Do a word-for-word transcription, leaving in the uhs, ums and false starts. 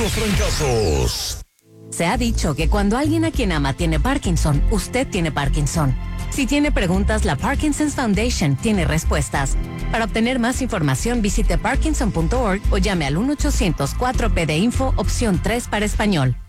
los trancazos. Se ha dicho que cuando alguien a quien ama tiene Parkinson, usted tiene Parkinson. Si tiene preguntas, la Parkinson's Foundation tiene respuestas. Para obtener más información, visite parkinson punto org o llame al uno ochocientos cuatro P D Info, opción tres para español.